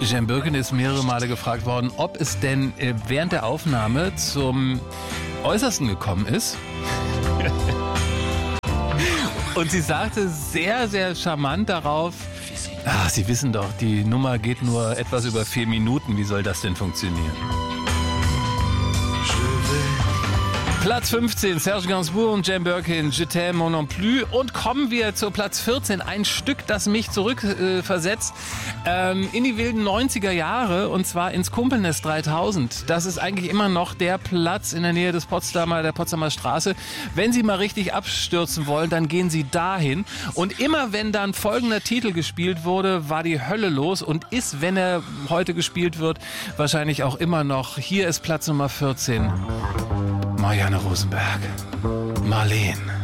Jem Birkin ist mehrere Male gefragt worden, ob es denn während der Aufnahme zum Äußersten gekommen ist. Und sie sagte sehr, sehr charmant darauf, Sie wissen doch, die Nummer geht nur etwas über 4 Minuten. Wie soll das denn funktionieren? Platz 15, Serge Gainsbourg und Jem Birkin, Je t'aime moi non plus. Und kommen wir zu Platz 14, ein Stück, das mich zurückversetzt in die wilden 90er Jahre, und zwar ins Kumpelnest 3000. Das ist eigentlich immer noch der Platz in der Nähe der Potsdamer Straße. Wenn Sie mal richtig abstürzen wollen, dann gehen Sie dahin. Und immer wenn dann folgender Titel gespielt wurde, war die Hölle los und ist, wenn er heute gespielt wird, wahrscheinlich auch immer noch. Hier ist Platz Nummer 14. Marianne Rosenberg, Marleen.